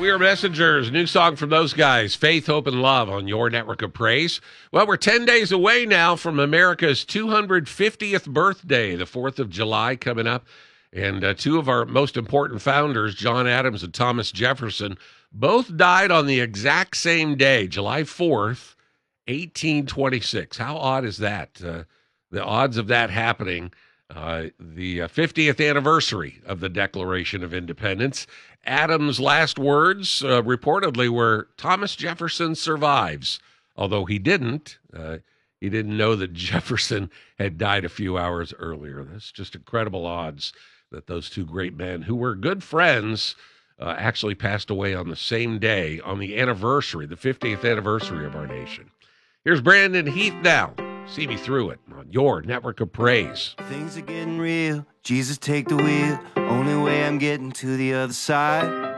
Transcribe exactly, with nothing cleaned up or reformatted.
We Are Messengers, new song from those guys, Faith, Hope, and Love on your network of praise. Well, we're ten days away now from America's two hundred fiftieth birthday, the fourth of July coming up. And uh, two of our most important founders, John Adams and Thomas Jefferson, both died on the exact same day, July fourth, eighteen twenty-six. How odd is that? Uh, the odds of that happening. Uh, the uh, fiftieth anniversary of the Declaration of Independence. Adams' last words uh, reportedly were, Thomas Jefferson survives, although he didn't. Uh, he didn't know that Jefferson had died a few hours earlier. That's just incredible odds that those two great men, who were good friends, uh, actually passed away on the same day, on the anniversary, the fiftieth anniversary of our nation. Here's Brandon Heath now. See me through it on your network of praise. Things are getting real. Jesus, take the wheel. Only way I'm getting to the other side.